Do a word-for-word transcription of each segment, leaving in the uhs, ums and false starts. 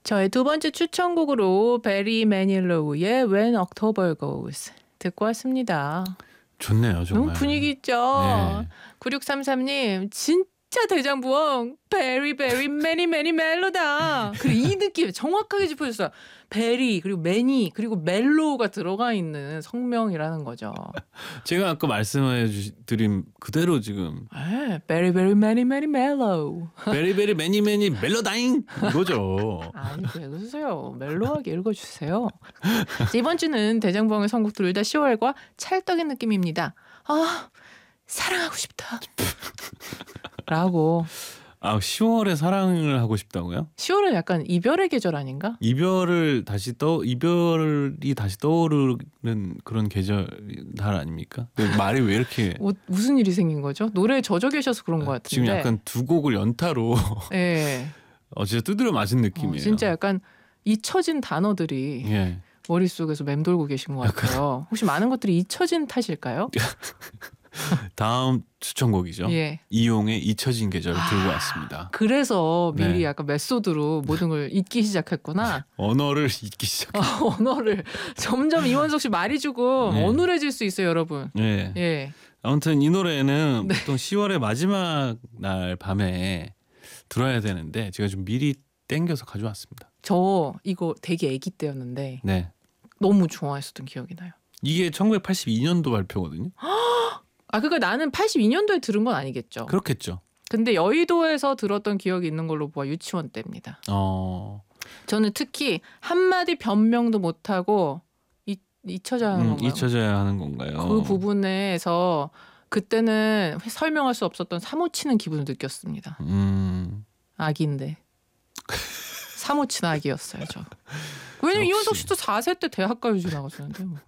저의 두 번째 추천곡으로 베리 매닐로우의 When October Goes 듣고 왔습니다. 좋네요, 정말. 너무 분위기 있죠. 네. 구육삼삼 님 진짜 대장부엉 베리 베리 매니 매니 멜로다. 그리고 이 느낌 정확하게 짚어줬어요. 베리 그리고 매니 그리고 멜로우가 들어가 있는 성명이라는 거죠. 제가 아까 말씀해 드린 그대로 지금 네, 베리 베리 매니 매니 멜로우. 베리베리 매니 매니 멜로다잉 이거죠. 아니 왜 그러세요. 멜로하게 읽어주세요. 이번 주는 대장부엉의 선곡 둘 다 시월과 찰떡인 느낌입니다. 아 사랑하고 싶다. 라고. 아 시월에 사랑을 하고 싶다고요? 시월은 약간 이별의 계절 아닌가? 이별을 다시 떠 이별이 다시 떠오르는 그런 계절 달 아닙니까? 근데 말이 왜 이렇게 뭐, 무슨 일이 생긴 거죠? 노래에 젖어 계셔서 그런 것 같은데. 지금 약간 두 곡을 연타로 예. 어, 진짜 두드려 맞은 느낌이에요. 어, 진짜 약간 잊혀진 단어들이 예. 머릿속에서 맴돌고 계신 것 같아요. 혹시 많은 것들이 잊혀진 탓일까요? 다음 추천곡이죠. 예. 이용의 잊혀진 계절을 아, 들고 왔습니다. 그래서 미리 네. 약간 메소드로 모든 걸 잊기 시작했구나. 언어를 잊기 시작. 어, 언어를 점점 이원석 씨 말이 조금 네. 어눌해질 수 있어요, 여러분. 예. 예. 아무튼 이 노래는 네. 보통 시월의 마지막 날 밤에 들어야 되는데 제가 좀 미리 땡겨서 가져왔습니다. 저 이거 되게 아기 때였는데 네. 너무 좋아했었던 기억이 나요. 이게 천구백팔십이 년도 발표거든요. 아, 그러니까 나는 팔십이 년도에 들은 건 아니겠죠. 그렇겠죠. 근데 여의도에서 들었던 기억이 있는 걸로 보아 유치원 때입니다. 어. 저는 특히 한마디 변명도 못하고 이, 잊혀져야 하는 음, 건가요? 잊혀져야 하는 건가요? 그 부분에서 그때는 설명할 수 없었던 사무치는 기분을 느꼈습니다. 음. 아기인데. 사무치는 아기였어요, 저. 왜냐면 역시. 이원석 씨도 사 세 때 대학가요제 나갔었는데 뭐.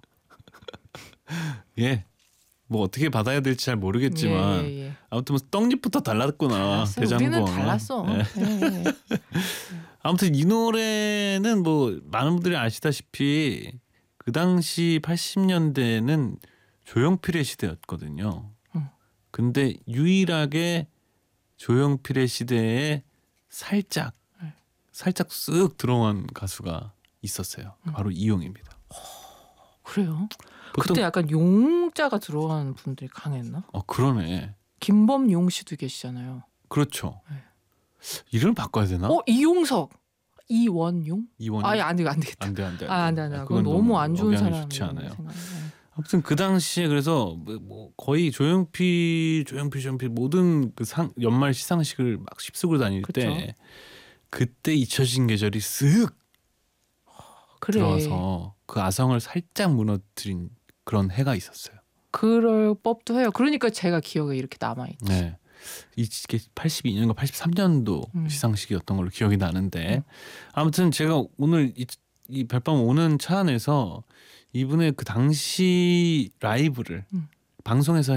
예. 뭐 어떻게 받아야 될지 잘 모르겠지만 예, 예, 예. 아무튼 뭐 떡잎부터 달랐구나. 달랐어요. 우리는 대장부엉은. 달랐어. 예. 예, 예. 아무튼 이 노래는 뭐 많은 분들이 아시다시피 그 당시 팔십 년대는 조용필의 시대였거든요. 음. 근데 유일하게 조용필의 시대에 살짝 네. 살짝 쓱 들어온 가수가 있었어요. 음. 바로 이용입니다. 그래요? 보통 그때 약간 용자가 들어가는 분들이 강했나? 어 그러네. 김범용 씨도 계시잖아요. 그렇죠. 네. 이름을 바꿔야 되나? 어 이용석, 이원용? 이원 아예 안 돼, 안 되겠다. 안돼 안돼. 아, 안 돼, 안 돼. 그건 너무 안 좋은 사람. 좋지 않아요. 아무튼 그 당시에 그래서 뭐 거의 조용필 조용필 조용필 모든 그 상, 연말 시상식을 막 휩쓰고 다닐 그쵸. 때 그때 잊혀진 계절이 쓱 그래. 들어와서 그 아성을 살짝 무너뜨린 그런 해가 있었어요. 그럴 법도 해요. 그러니까 제가 기억에 이렇게 남아 있지. 네. 이게 팔십이 년과 팔십삼 년도 음. 시상식이었던 걸로 기억이 나는데 음. 아무튼 제가 오늘 이, 이 별밤 오는 차 안에서 이분의 그 당시 라이브를 음. 방송에서